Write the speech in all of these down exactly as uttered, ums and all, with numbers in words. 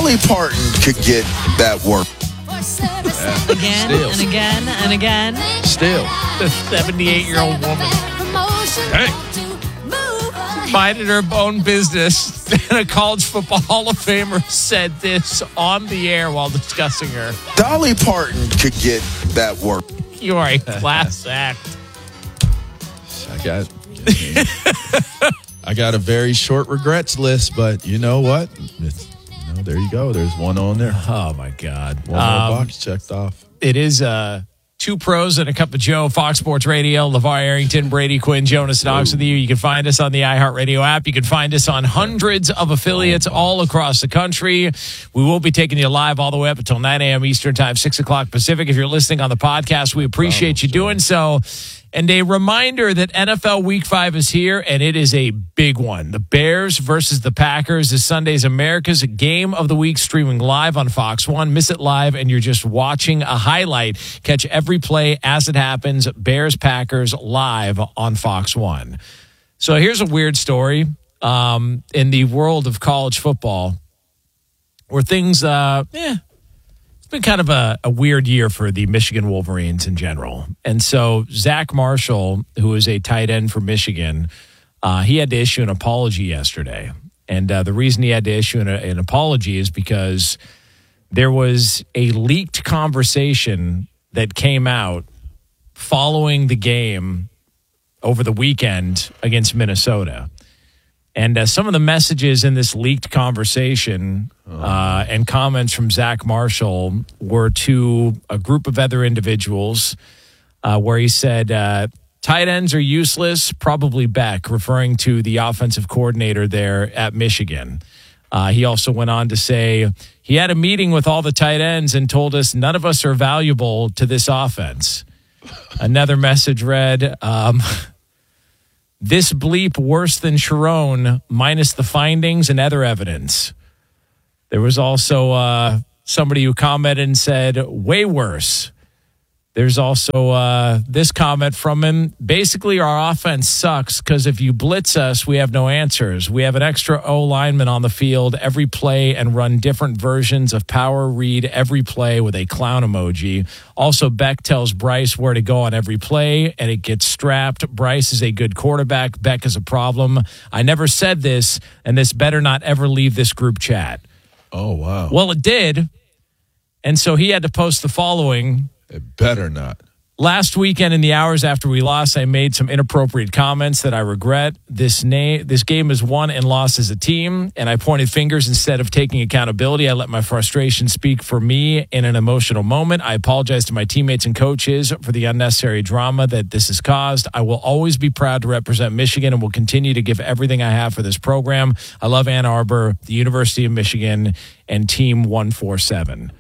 Dolly Parton could get that work. Yeah. Again Still. and again and again. Still. The seventy-eight-year-old woman. Hey. Minded her own business, and a college football Hall of Famer said this on the air while discussing her. Dolly Parton could get that work. You are a class act. I got, I got a very short regrets list, but you know what? It's, you know, there you go. There's one on there. Oh, my God. One Um, more box checked off. It is uh, two pros and a cup of Joe, Fox Sports Radio, LeVar Arrington, Brady Quinn, Jonas Knox with you. You can find us on the iHeartRadio app. You can find us on hundreds of affiliates all across the country. We will be taking you live all the way up until nine a.m. Eastern Time, six o'clock Pacific. If you're listening on the podcast, we appreciate you doing so. And a reminder that N F L Week five is here, and it is a big one. The Bears versus the Packers is Sunday's America's Game of the Week, streaming live on Fox one. Miss it live, and you're just watching a highlight. Catch every play as it happens. Bears-Packers live on Fox one. So here's a weird story um, in the world of college football where things, uh, yeah, been kind of a, a weird year for the Michigan Wolverines in general. And so Zach Marshall, who is a tight end for Michigan, uh, he had to issue an apology yesterday. And uh, the reason he had to issue an, an apology is because there was a leaked conversation that came out following the game over the weekend against Minnesota. And uh, some of the messages in this leaked conversation uh, and comments from Zach Marshall were to a group of other individuals uh, where he said, uh, tight ends are useless, probably Beck, referring to the offensive coordinator there at Michigan. Uh, he also went on to say he had a meeting with all the tight ends and told us none of us are valuable to this offense. Another message read, um, this bleep worse than Sharon minus the findings and other evidence. There was also uh, somebody who commented and said, way worse. There's also uh, this comment from him. Basically, our offense sucks because if you blitz us, we have no answers. We have an extra O lineman on the field every play and run different versions of power read every play with a clown emoji. Also, Beck tells Bryce where to go on every play, and it gets strapped. Bryce is a good quarterback. Beck is a problem. I never said this, and this better not ever leave this group chat. Oh, wow. Well, it did. And so he had to post the following. It better not. Last weekend, in the hours after we lost, I made some inappropriate comments that I regret. This na- this game is won and lost as a team, and I pointed fingers instead of taking accountability. I let my frustration speak for me in an emotional moment. I apologize to my teammates and coaches for the unnecessary drama that this has caused. I will always be proud to represent Michigan and will continue to give everything I have for this program. I love Ann Arbor, the University of Michigan, and Team one forty-seven.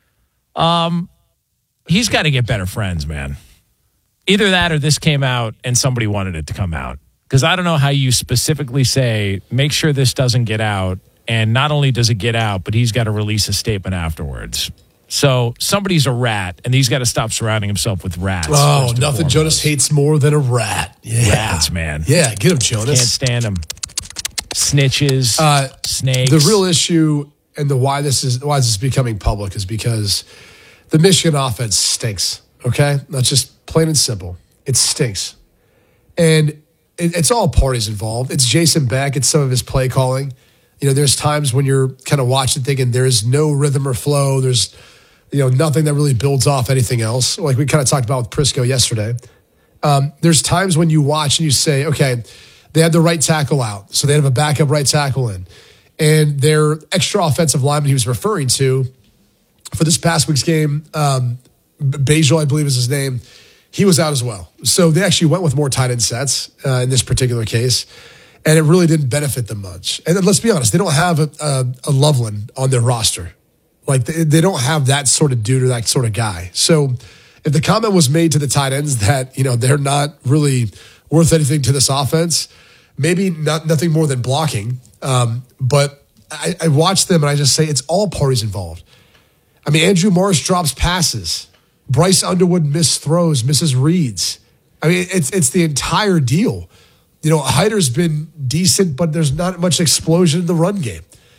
Um... He's got to get better friends, man. Either that or this came out and somebody wanted it to come out. Because I don't know how you specifically say, make sure this doesn't get out. And not only does it get out, but he's got to release a statement afterwards. So somebody's a rat, and he's got to stop surrounding himself with rats. Oh, nothing Jonas hates more than a rat. Yeah. Rats, man. Yeah, get him, Jonas. Can't stand him. Snitches, uh, snakes. The real issue and the why this is why this is becoming public is because the Michigan offense stinks, okay? That's just plain and simple. It stinks. And it, it's all parties involved. It's Jason Beck. It's some of his play calling. You know, there's times when you're kind of watching thinking there's no rhythm or flow. There's, you know, nothing that really builds off anything else, like we kind of talked about with Prisco yesterday. Um, there's times when you watch and you say, okay, they had the right tackle out, so they have a backup right tackle in. And their extra offensive lineman he was referring to, for this past week's game, um, Bajal, I believe is his name, he was out as well. So they actually went with more tight end sets uh, in this particular case, and it really didn't benefit them much. And then, let's be honest, they don't have a, a, a Loveland on their roster. Like, they, they don't have that sort of dude or that sort of guy. So if the comment was made to the tight ends that, you know, they're not really worth anything to this offense, maybe not nothing more than blocking. Um, but I, I watch them and I just say it's all parties involved. I mean, Andrew Morris drops passes. Bryce Underwood missed throws, misses reads. I mean, it's it's the entire deal. You know, Hyder's been decent, but there's not much explosion in the run game.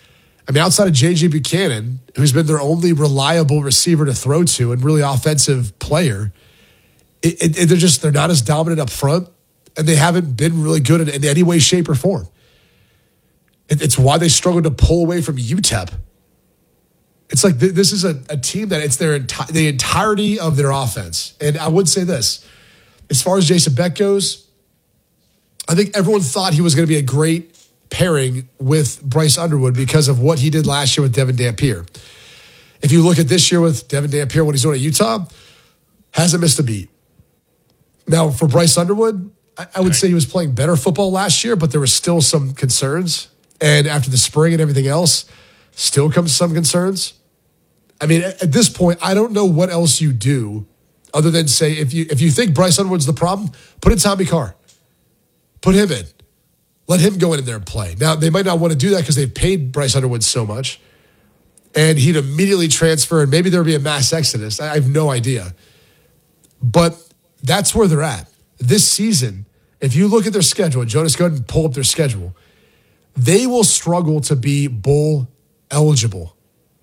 I mean, outside of J J Buchanan, who's been their only reliable receiver to throw to and really offensive player, it, it, it- they're just they're not as dominant up front, and they haven't been really good in, in any way, shape, or form. It, it's why they struggled to pull away from U T E P. It's like th- this is a, a team that it's their enti- the entirety of their offense. And I would say this, as far as Jason Beck goes, I think everyone thought he was going to be a great pairing with Bryce Underwood because of what he did last year with Devin Dampier. If you look at this year with Devin Dampier, what he's doing at Utah, hasn't missed a beat. Now, for Bryce Underwood, I, I would say he was playing better football last year, but there were still some concerns. And after the spring and everything else, still comes some concerns. I mean, at, at this point, I don't know what else you do other than say, if you if you think Bryce Underwood's the problem, put in Tommy Carr. Put him in. Let him go in there and play. Now, they might not want to do that because they've paid Bryce Underwood so much. And he'd immediately transfer, and maybe there'd be a mass exodus. I have no idea. But that's where they're at. This season, if you look at their schedule, and Jonas, go ahead and pull up their schedule, they will struggle to be bowl eligible.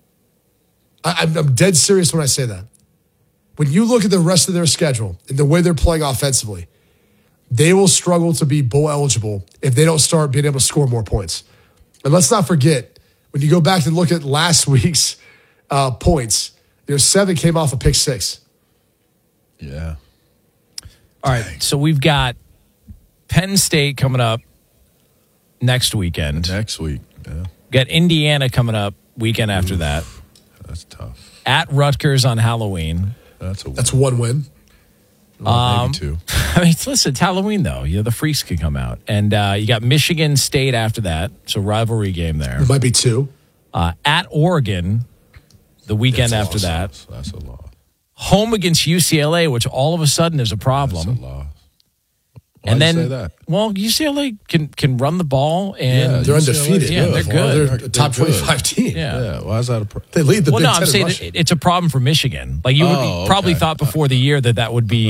I, I'm, I'm dead serious when I say that. When you look at the rest of their schedule and the way they're playing offensively, they will struggle to be bowl eligible if they don't start being able to score more points. And let's not forget, when you go back and look at last week's uh, points, you know, seven came off a pick six. Yeah. All right, so we've got Penn State coming up next weekend. Next week. Yeah. Got Indiana coming up weekend after that. That's tough. At Rutgers on Halloween. That's a win. That's one win. Well, Um, maybe two. I mean, listen, it's Halloween, though. You know, the freaks can come out. And uh, you got Michigan State after that, so rivalry game there. It might be two. Uh, at Oregon the weekend That's a after loss. that. That's a loss. Home against U C L A, which all of a sudden is a That's problem. a loss. Why and do you then, say that? well, U C L A can can run the ball, and Yeah, They're U C L A 's undefeated. Yeah, they're good. good. They're, They're a top good. twenty-five team. Yeah. Yeah. Why is that a pro- They lead the well, Big no, Ten I'm in saying rushing. it, it's a problem for Michigan. Like you would Oh, probably okay. thought before the year that that would be